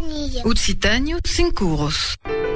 Planilla. Occitània, 5 euros.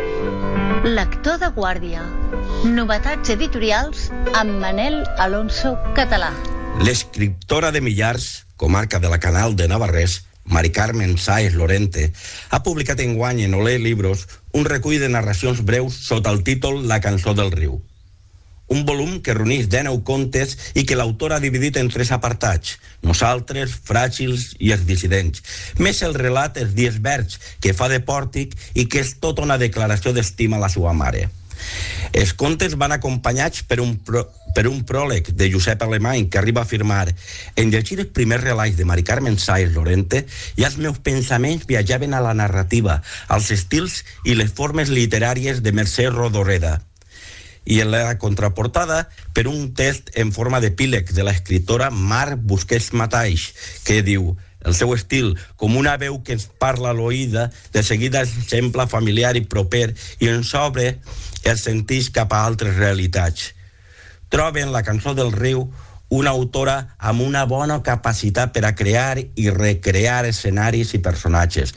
Lector de guàrdia. Novetats editorials amb Manel Alonso Català. L'escriptora de Millars, comarca de la Canal de Navarrés, Mari Carmen Sáez Lorente, ha publicat enguany en Olé Libros un recull de narracions breus sota el títol La cançó del riu. Un volum que reuneix 19 contes i que l'autor ha dividit en 3 apartats: Nosaltres, Fràgils i Els dissidents, més el relat Els dies verds, que fa de pòrtic i que és tota una declaració d'estima a la seva mare. Els contes van acompanyats per un pròleg de Josep Alemany, que arriba a afirmar: en llegir els primers relats de Mari Carmen Sáez Lorente, ja els meus pensaments viatjaven a la narrativa, als estils i les formes literàries de Mercè Rodoreda. I en la contraportada per un text en forma d'epíleg de l'escriptora Mar Busquets Mataix, que diu: el seu estil, com una veu que ens parla a l'oïda, de seguida sembla familiar i proper i ens obre els sentits cap a altres realitats. Troba en la cançó del riu una autora amb una bona capacitat per a crear i recrear escenaris i personatges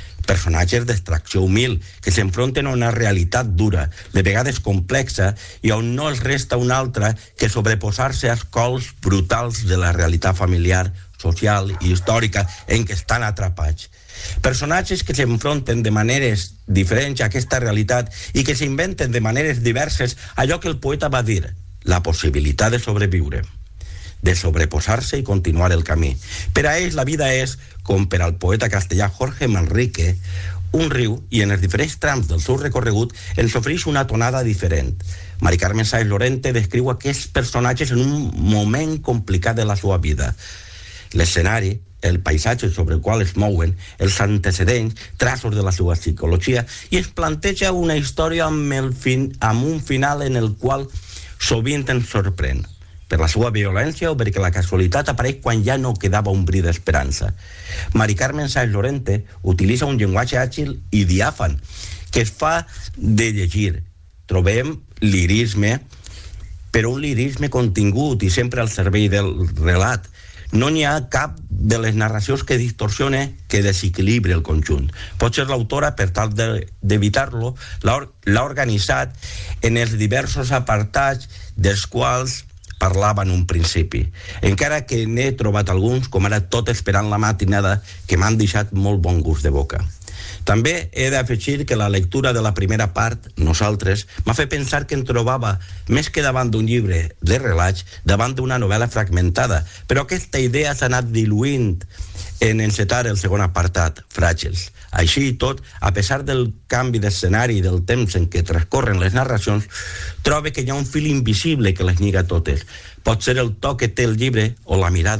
d'extracció humil, que s'enfronten a una realitat dura, de vegades complexa, i on no els resta una altra que sobreposar-se als cols brutals de la realitat familiar, social i històrica en què estan atrapats. Personatges que s'enfronten de maneres diferents a aquesta realitat i que s'inventen de maneres diverses allò que el poeta va dir: la possibilitat de sobreviure, de sobreposar-se i continuar el camí. Per a ells la vida és, com per al poeta castellà Jorge Manrique, un riu, i en els diferents trams del seu recorregut ens ofereix una tonada diferent. Mari Carmen Sáez Lorente descriu aquests personatges en un moment complicat de la seva vida. L'escenari, el paisatge sobre el qual es mouen, els antecedents, traços de la seva psicologia, i es planteja una història amb un final en el qual sovint ens sorprèn, per la seva violència o perquè la casualitat apareix quan ja no quedava un bri d'esperança. Mari Carmen Sáez Lorente utilitza un llenguatge àgil i diàfan que es fa de llegir. Trobem lirisme, però un lirisme contingut i sempre al servei del relat. No n'hi ha cap de les narracions que distorsione, que desequilibri el conjunt. Potser l'autora, per tal d'evitar-lo, l'ha organitzat en els diversos apartats dels quals parlava en un principi, encara que n'he trobat alguns, com ara Tot esperant la matinada, que m'han deixat molt bon gust de boca. També he d'afegir que la lectura de la primera part, Nosaltres, m'ha fet pensar que em trobava, més que davant d'un llibre de relats, davant d'una novel·la fragmentada, però aquesta idea s'ha anat diluint en encetar el segon apartat, Fràgils. Així i tot, a pesar del canvi d'escenari i del temps en què transcorren les narracions, trobe que hi ha un fil invisible que les lliga totes. Pot ser el to que té el llibre o la mirada